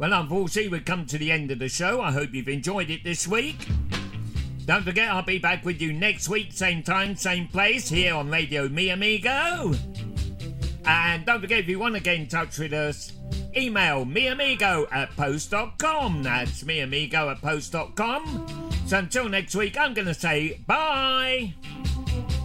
Well, unfortunately, we've come to the end of the show. I hope you've enjoyed it this week. Don't forget, I'll be back with you next week, same time, same place, here on Radio Mi Amigo. And don't forget, if you want to get in touch with us, email miamigo@post.com. That's miamigo@post.com. So until next week, I'm going to say bye.